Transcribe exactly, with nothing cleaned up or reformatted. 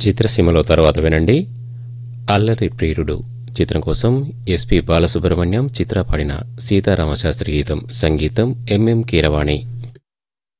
చిత్రసీమలో తర్వాత వినండి అల్లరి ప్రియుడు చిత్రం కోసం ఎస్పి బాలసుబ్రహ్మణ్యం చిత్ర పాడిన సీతారామశాస్త్రి గీతం సంగీతం ఎంఎం కీరవాణి.